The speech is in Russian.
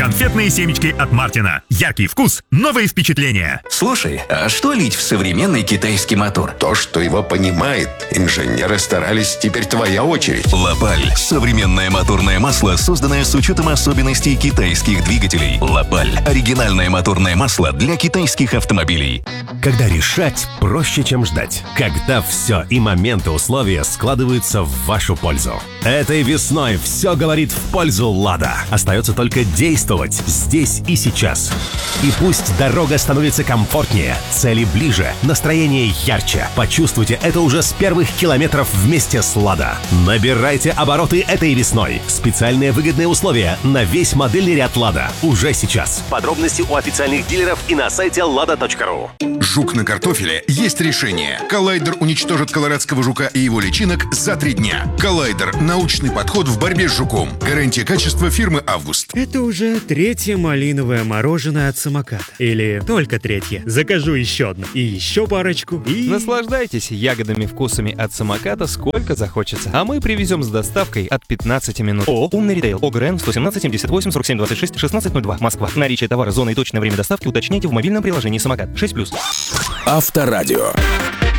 Конфетные семечки от Мартина. Яркий вкус, новые впечатления. Слушай, а что лить в современный китайский мотор? То, что его понимает. Инженеры старались, теперь твоя очередь. Лапаль. Современное моторное масло, созданное с учетом особенностей китайских двигателей. Лапаль. Оригинальное моторное масло для китайских автомобилей. Когда решать проще, чем ждать. Когда все и моменты, условия складываются в вашу пользу. Этой весной все говорит в пользу «Лада». Остается только действовать здесь и сейчас. И пусть дорога становится комфортнее, цели ближе, настроение ярче. Почувствуйте это уже с первых километров вместе с «Лада». Набирайте обороты этой весной. Специальные выгодные условия на весь модельный ряд «Лада» уже сейчас. Подробности у официальных дилеров и на сайте lada.ru. Жук на картофеле есть решение. Коллайдер уничтожит колорадского жука и его личинок за 3 дня. Коллайдер – научный подход в борьбе с жуком. Гарантия качества фирмы «Август». Это уже 3-е малиновое мороженое от самоката. Или только 3-е. Закажу еще одно. И еще парочку. И... Наслаждайтесь ягодными вкусами от самоката сколько захочется. А мы привезем с доставкой от 15 минут. Умный ритейл. ОГРН 117 78 47 26 1602. Москва. Наличие товара, зоны и точное время доставки уточняйте в мобильном приложении «Самокат». 6+. Авторадио.